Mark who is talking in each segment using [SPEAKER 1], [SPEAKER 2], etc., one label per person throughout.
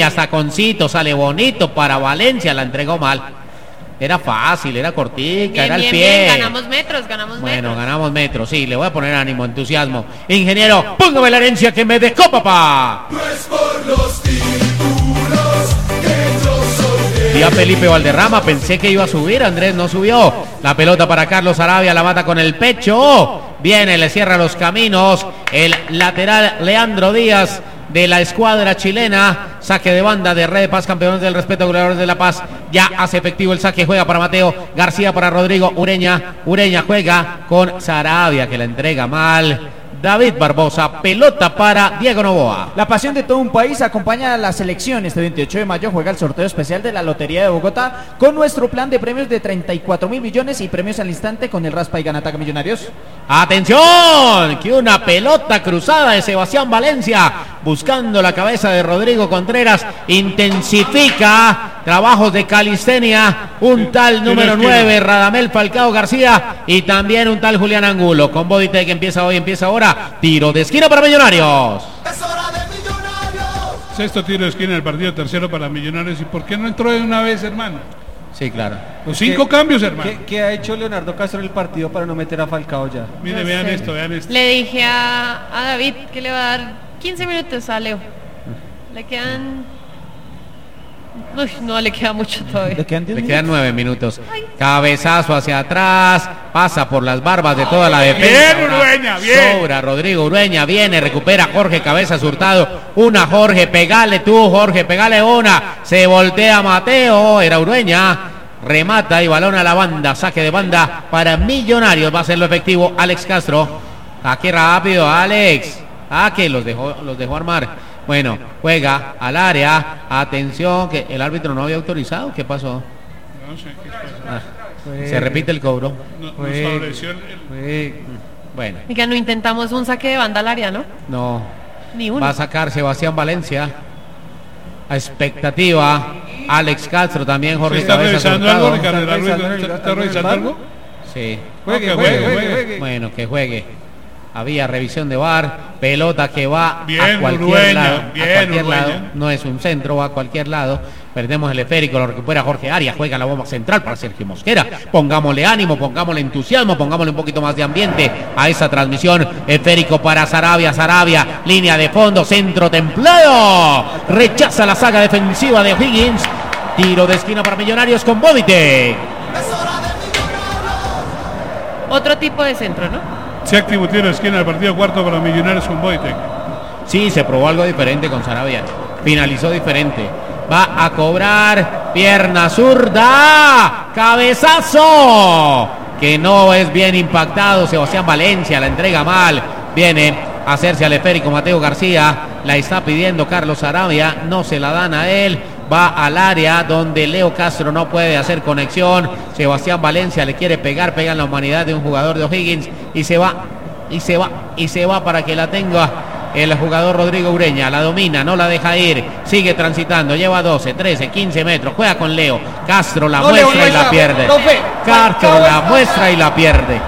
[SPEAKER 1] medias, taconcito, sale bonito para Valencia, la entregó mal. Era fácil, era cortica,
[SPEAKER 2] bien,
[SPEAKER 1] era el
[SPEAKER 2] bien,
[SPEAKER 1] pie.
[SPEAKER 2] bien, ganamos metros.
[SPEAKER 1] Bueno, ganamos metros, sí, le voy a poner ánimo, entusiasmo. Ingeniero, póngame la herencia que me dejó, papá.
[SPEAKER 3] No es por los títulos que yo soy.
[SPEAKER 1] Vi a Felipe Valderrama, pensé que iba a subir, Andrés no subió. La pelota para Carlos Arabia, la mata con el pecho. Viene, le cierra los caminos. El lateral Leandro Díaz de la escuadra chilena. Saque de banda de Red Paz, campeones del respeto, goleadores de La Paz. Ya hace efectivo el saque, juega para Mateo García, para Rodrigo Ureña. Ureña juega con Sarabia, que la entrega mal. David Barbosa, pelota para Diego Noboa.
[SPEAKER 4] La pasión de todo un país acompaña a la selección. Este 28 de mayo juega el sorteo especial de la Lotería de Bogotá con nuestro plan de premios de 34.000 millones y premios al instante con el Raspa y Ganataca Millonarios.
[SPEAKER 1] ¡Atención! Que una pelota cruzada de Sebastián Valencia buscando la cabeza de Rodrigo Contreras. Intensifica trabajos de calistenia un tal número 9 Radamel Falcao García y también un tal Julián Angulo. Con Bodite que empieza hoy, empieza ahora. Tiro de esquina para Millonarios.
[SPEAKER 3] Es hora de Millonarios.
[SPEAKER 5] Sexto tiro de esquina del partido, tercero para Millonarios. ¿Y por qué no entró de una vez, hermano?
[SPEAKER 1] Sí, claro.
[SPEAKER 5] Los 5 cambios, hermano.
[SPEAKER 6] ¿Qué ha hecho Leonardo Castro en el partido para no meter a Falcao ya?
[SPEAKER 5] Mire, vean esto, vean esto.
[SPEAKER 2] Le dije a David que le va a dar 15 minutos a Leo. Le quedan... Uy, no, le queda mucho todavía.
[SPEAKER 1] Le quedan 9 minutos. Cabezazo hacia atrás. Pasa por las barbas de toda la defensa.
[SPEAKER 5] Bien, Urueña, bien.
[SPEAKER 1] Sobra Rodrigo Urueña. Viene, recupera Jorge Cabezas Hurtado. Una Jorge, pegale tú, Jorge, pegale una. Se voltea Mateo. Era Urueña. Remata y balón a la banda. Saque de banda para Millonarios. Va a ser lo efectivo Alex Castro. Aquí rápido, Alex. Que los dejó armar. Bueno, juega al área. Atención, que el árbitro no había autorizado. ¿Qué pasó?
[SPEAKER 5] No sé qué pasa.
[SPEAKER 1] Se repite el cobro.
[SPEAKER 5] Nos favoreció
[SPEAKER 1] Bueno.
[SPEAKER 2] Diga, no intentamos un saque de banda al área, ¿no?
[SPEAKER 1] No.
[SPEAKER 2] Ni uno.
[SPEAKER 1] Va a sacar Sebastián Valencia. A expectativa. Alex Castro también. Jorge Cabezas Hurtado.
[SPEAKER 5] ¿Está revisando algo?
[SPEAKER 1] Sí.
[SPEAKER 5] Juegue.
[SPEAKER 1] Bueno, que juegue. Había revisión de VAR, pelota que va
[SPEAKER 5] bien,
[SPEAKER 1] a cualquier
[SPEAKER 5] Urueña,
[SPEAKER 1] lado,
[SPEAKER 5] bien,
[SPEAKER 1] a cualquier
[SPEAKER 5] Urueña.
[SPEAKER 1] lado, no es un centro, va a cualquier lado. Perdemos el esférico, lo recupera Jorge Arias, juega la bomba central para Sergio Mosquera. Pongámosle ánimo, pongámosle entusiasmo, pongámosle un poquito más de ambiente a esa transmisión. Esférico para Sarabia, línea de fondo, centro templado. Rechaza la saga defensiva de O'Higgins. Tiro de esquina para Millonarios con Bodite.
[SPEAKER 3] Es hora de Millonarios.
[SPEAKER 2] Otro tipo de centro, ¿no?
[SPEAKER 5] Séptimo tiro de esquina del partido, cuarto para Millonarios con Boite.
[SPEAKER 1] Sí, se probó algo diferente con Sarabia. Finalizó diferente. Va a cobrar. Pierna zurda. Cabezazo. Que no es bien impactado. Sebastián Valencia la entrega mal. Viene a hacerse al esférico Mateo García. La está pidiendo Carlos Sarabia. No se la dan a él. Va al área donde Leo Castro no puede hacer conexión. Sebastián Valencia le quiere pegar, pega en la humanidad de un jugador de O'Higgins y se va para que la tenga el jugador Rodrigo Ureña. La domina, no la deja ir, sigue transitando, lleva 12, 13, 15 metros, juega con Leo. Castro la muestra y la pierde. Castro la muestra y la pierde.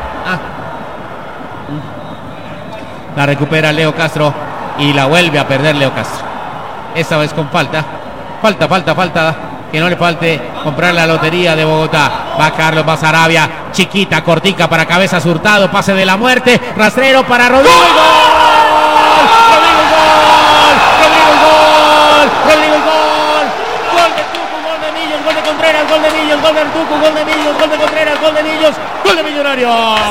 [SPEAKER 1] La recupera Leo Castro y la vuelve a perder Leo Castro. Esta vez con falta. Falta, que no le falte comprar la lotería de Bogotá. Va Carlos, va Sarabia, chiquita, cortica para Cabezas Hurtado, pase de la muerte, rastrero para Rodrigo. Rodrigo y gol. Gol de Tucu, gol de Millos, gol de Contreras, gol de Millos, gol de Tucu, gol de Millos, gol de Contreras, gol de Millos, gol de Millonarios.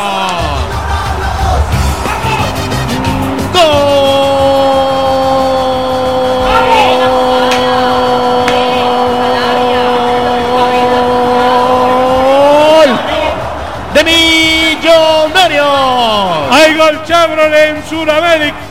[SPEAKER 1] ¡Gol! ¡De Millonarios!
[SPEAKER 5] ¡Hay gol Chevrolet en Sudamérica!